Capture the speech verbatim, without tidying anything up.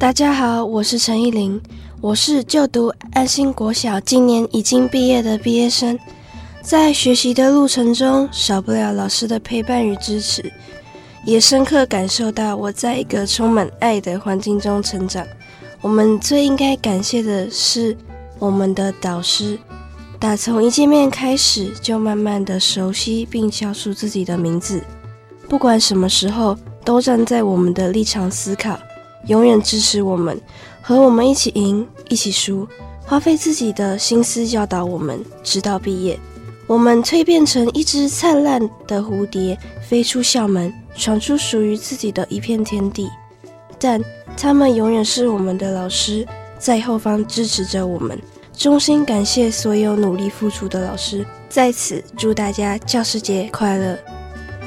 大家好，我是陈依琳，我是就读安心国小，今年已经毕业的毕业生。在学习的路程中，少不了老师的陪伴与支持，也深刻感受到我在一个充满爱的环境中成长。我们最应该感谢的是我们的导师，打从一见面开始就慢慢的熟悉并叫出自己的名字，不管什么时候都站在我们的立场思考，永远支持我们，和我们一起赢一起输，花费自己的心思教导我们，直到毕业，我们蜕变成一只灿烂的蝴蝶，飞出校门，闯出属于自己的一片天地。但他们永远是我们的老师，在后方支持着我们。衷心感谢所有努力付出的老师，在此祝大家教师节快乐。